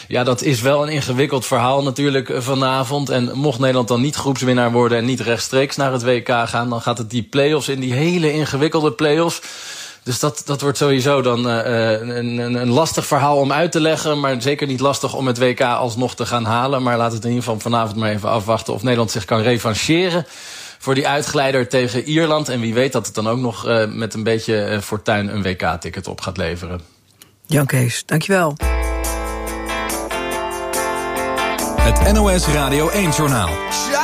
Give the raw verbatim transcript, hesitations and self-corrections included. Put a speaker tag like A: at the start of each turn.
A: Ja, dat is wel een ingewikkeld verhaal natuurlijk vanavond. En mocht Nederland dan niet groepswinnaar worden en niet rechtstreeks naar het W K gaan, dan gaat het die play-offs in, die hele ingewikkelde play-offs. Dus dat, dat wordt sowieso dan uh, een, een, een lastig verhaal om uit te leggen, maar zeker niet lastig om het W K alsnog te gaan halen. Maar laten we het in ieder geval vanavond maar even afwachten of Nederland zich kan revancheren voor die uitglijder tegen Ierland. En wie weet dat het dan ook nog uh, met een beetje uh, fortuin een W K-ticket op gaat leveren.
B: Jan Kees, dankjewel.
C: Het N O S Radio één-journaal.